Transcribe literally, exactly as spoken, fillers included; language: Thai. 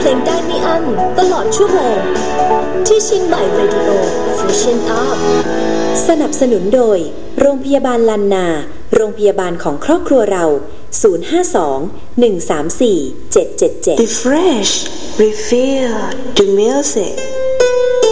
เพลงได้ไม่อั้นตลอดชั่วโมงที่เชียงใหม่เรดิโอฟิวชั่นอัพสนับสนุนโดยโรงพยาบาลลันนาโรงพยาบาลของครอบครัวเราศูนย์ ห้า สอง หนึ่ง สาม สี่ เจ็ด เจ็ด เจ็ด Refresh, refill the music